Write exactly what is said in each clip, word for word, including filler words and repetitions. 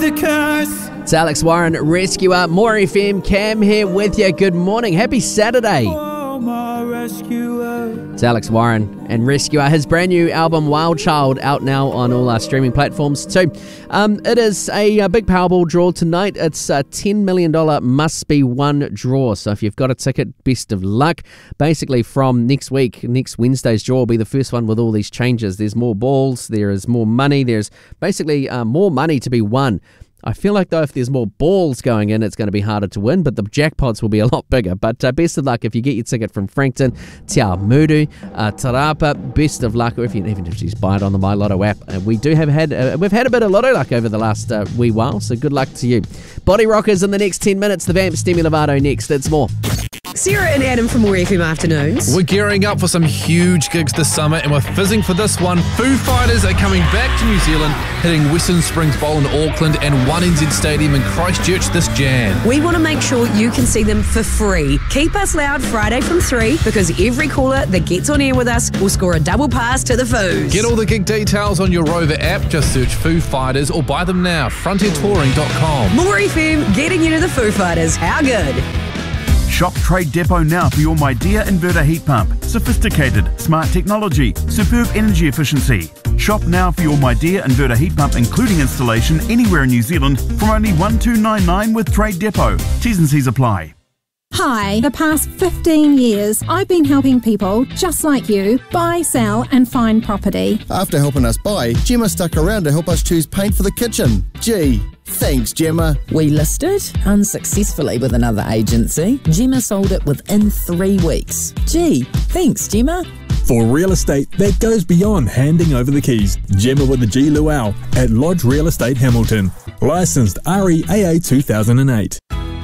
the curse. It's Alex Warren, Rescuer, More F M, Cam here with you. Good morning, happy Saturday. Oh, my rescuer. It's Alex Warren and Rescuer. His brand new album, Wild Child, out now on all our streaming platforms too. Um, it is a, a big Powerball draw tonight. It's a ten million dollars must-be-won draw. So if you've got a ticket, best of luck. Basically from next week, next Wednesday's draw will be the first one with all these changes. There's more balls, there is more money, there's basically uh, more money to be won. I feel like, though, if there's more balls going in, it's going to be harder to win, but the jackpots will be a lot bigger. But uh, best of luck if you get your ticket from Frankton, Te Awamutu, uh, Tarapa. Best of luck, or if you, even if you just buy it on the My Lotto app. Uh, we do have had uh, we've had a bit of lotto luck over the last uh, wee while, so good luck to you. Body Rockers in the next ten minutes. The Vamps, Demi Lovato next. It's more. Sarah and Adam from More F M Afternoons. We're gearing up for some huge gigs this summer, and we're fizzing for this one. Foo Fighters are coming back to New Zealand, hitting Western Springs Bowl in Auckland and one N Z Stadium in Christchurch this Jan. We want to make sure you can see them for free. Keep us loud Friday from three, because every caller that gets on air with us will score a double pass to the Foos. Get all the gig details on your Rover app. Just search Foo Fighters or buy them now. frontier touring dot com. More F M, getting you to the Foo Fighters. How good? Shop Trade Depot now for your My Dear inverter heat pump. Sophisticated, smart technology, superb energy efficiency. Shop now for your My Dear inverter heat pump, including installation anywhere in New Zealand, from only one two nine nine with Trade Depot. T's and C's apply. Hi, the past fifteen years, I've been helping people just like you buy, sell and find property. After helping us buy, Gemma stuck around to help us choose paint for the kitchen. Gee, thanks, Gemma. We listed unsuccessfully with another agency. Gemma sold it within three weeks. Gee, thanks, Gemma. For real estate that goes beyond handing over the keys, Gemma with the G Luau at Lodge Real Estate Hamilton. Licensed R E A A two thousand eight.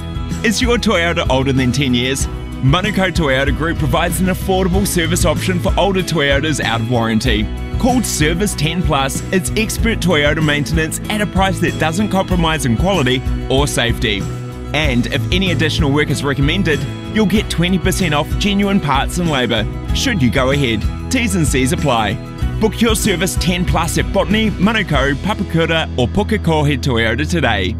Is your Toyota older than ten years? Manukau Toyota Group provides an affordable service option for older Toyotas out of warranty. Called Service ten plus, it's expert Toyota maintenance at a price that doesn't compromise in quality or safety. And if any additional work is recommended, you'll get twenty percent off genuine parts and labour, should you go ahead. T's and C's apply. Book your Service ten plus at Botany, Manukau, Papakura or Pukekohe Toyota today.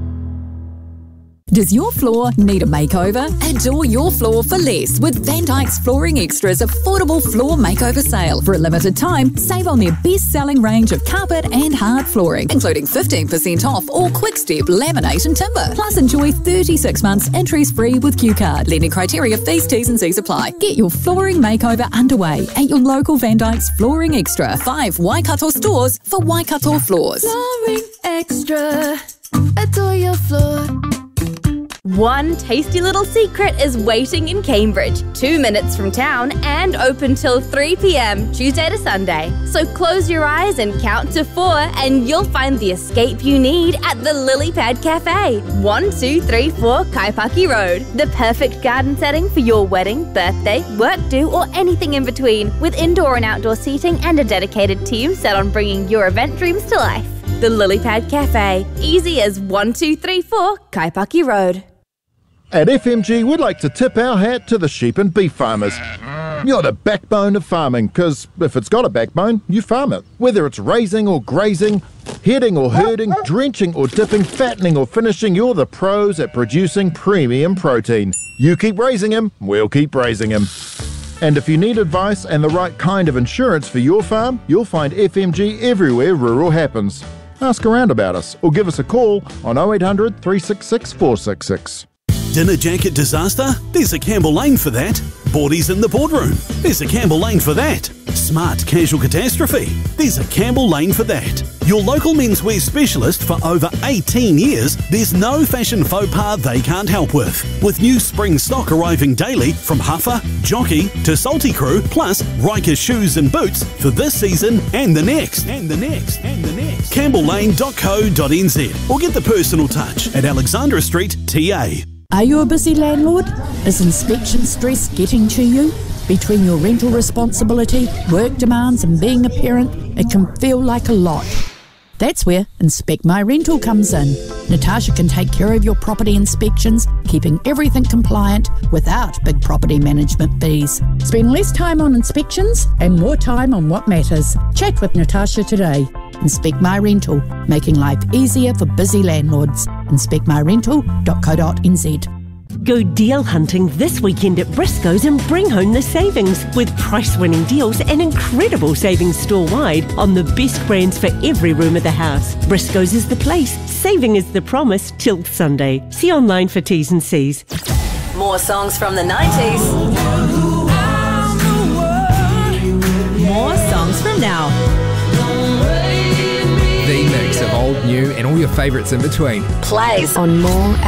Does your floor need a makeover? Adore your floor for less with Van Dyke's Flooring Extras affordable floor makeover sale. For a limited time, save on their best-selling range of carpet and hard flooring, including fifteen percent off all quick-step laminate and timber. Plus, enjoy thirty-six months interest-free with Q Card. Lending criteria, fees, T's and C's apply. Get your flooring makeover underway at your local Van Dyke's Flooring Extra. Five Waikato stores for Waikato floors. Flooring Extra. Adore your floor. One tasty little secret is waiting in Cambridge, two minutes from town and open till three p.m. Tuesday to Sunday. So close your eyes and count to four and you'll find the escape you need at the Lily Pad Cafe, one two three four Kaipaki Road. The perfect garden setting for your wedding, birthday, work do or anything in between, with indoor and outdoor seating and a dedicated team set on bringing your event dreams to life. The Lily Pad Cafe, easy as one two three four Kaipaki Road. At F M G, we'd like to tip our hat to the sheep and beef farmers. You're the backbone of farming, because if it's got a backbone, you farm it. Whether it's raising or grazing, heading or herding, drenching or dipping, fattening or finishing, you're the pros at producing premium protein. You keep raising him, we'll keep raising him. And if you need advice and the right kind of insurance for your farm, you'll find F M G everywhere rural happens. Ask around about us or give us a call on oh eight hundred, three six six, four six six. Dinner jacket disaster? There's a Campbell Lane for that. Boardies in the boardroom? There's a Campbell Lane for that. Smart casual catastrophe? There's a Campbell Lane for that. Your local menswear specialist for over eighteen years, there's no fashion faux pas they can't help with. With new spring stock arriving daily from Huffer, Jockey to Salty Crew, plus Riker shoes and boots for this season and the next, and the next, and the next. campbell lane dot co dot n z or get the personal touch at Alexandra Street, T A. Are you a busy landlord? Is inspection stress getting to you? Between your rental responsibility, work demands and being a parent, it can feel like a lot. That's where Inspect My Rental comes in. Natasha can take care of your property inspections, keeping everything compliant without big property management fees. Spend less time on inspections and more time on what matters. Chat with Natasha today. Inspect My Rental, making life easier for busy landlords. inspect my rental dot co dot n z. Go deal hunting this weekend at Briscoe's and bring home the savings with price-winning deals and incredible savings store-wide on the best brands for every room of the house. Briscoe's is the place. Saving is the promise till Sunday. See online for T's and C's. More songs from the nineties. More songs from now. The mix of old, new, and all your favourites in between. Plays on More